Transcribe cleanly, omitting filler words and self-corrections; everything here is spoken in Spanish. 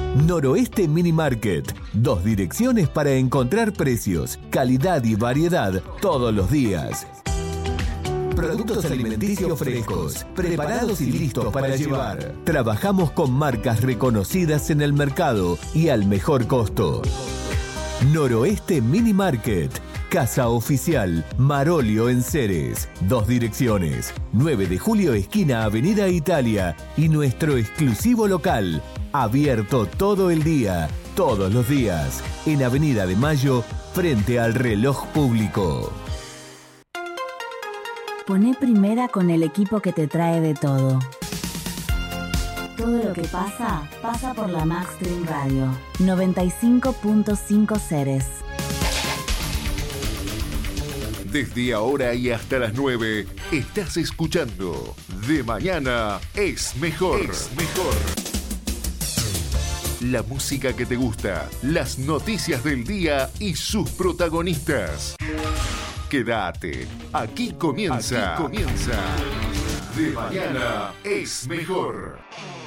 Noroeste Mini Market. 2 direcciones para encontrar precios, calidad y variedad todos los días. Productos alimenticios frescos, preparados y listos para llevar. Trabajamos con marcas reconocidas en el mercado y al mejor costo. Noroeste Mini Market. Casa Oficial, Marolio en Ceres. 2 direcciones. 9 de julio, esquina Avenida Italia. Y nuestro exclusivo local, abierto todo el día, todos los días. En Avenida de Mayo, frente al reloj público. Poné primera con el equipo que te trae de todo. Todo lo que pasa, pasa por la Maxstream Radio. 95.5 Ceres. Desde ahora y hasta las 9, estás escuchando De Mañana es Mejor. Es mejor. La música que te gusta, las noticias del día y sus protagonistas. Quédate, aquí comienza. De Mañana es Mejor.